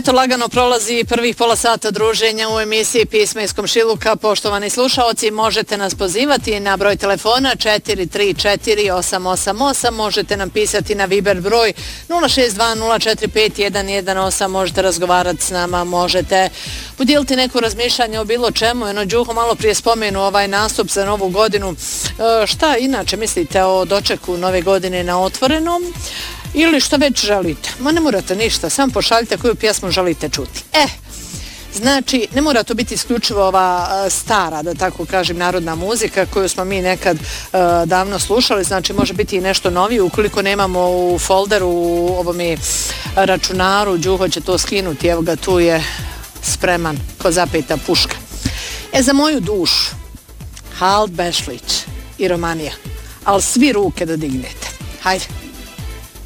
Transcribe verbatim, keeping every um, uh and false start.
Eto, lagano prolazi prvih pola sata druženja u emisiji Pisma iz komšiluka. Poštovani slušaoci, možete nas pozivati na broj telefona četiri tri četiri osam osam osam, možete nam pisati na Viber broj nula šest dva nula četiri pet jedan jedan osam, možete razgovarati s nama, možete podijeliti neko razmišljanje o bilo čemu. Eno, Đuho malo prije spomenu ovaj nastup za novu godinu. E, šta inače mislite o dočeku nove godine na otvorenom? Ili što već želite? Ma ne morate ništa, samo pošaljite koju pjesmu želite čuti. E, znači, ne mora to biti isključivo ova stara, da tako kažem, narodna muzika koju smo mi nekad uh, davno slušali, znači može biti i nešto novije. Ukoliko nemamo u folderu, u ovom i računaru, Đuho će to skinuti, evo ga, tu je spreman ko zapeta puška. E, za moju dušu, Halt Bešlić i Romanija, ali svi ruke da dignete. Hajde.